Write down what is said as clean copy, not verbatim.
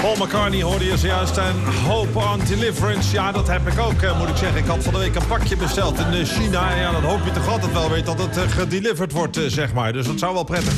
Paul McCartney hoorde je zojuist en Hope on Deliverance. Ja, dat heb ik ook, moet ik zeggen. Ik had van de week een pakje besteld in China. En ja, dan hoop je toch altijd wel weet dat het gedeliverd wordt, zeg maar. Dus dat zou wel prettig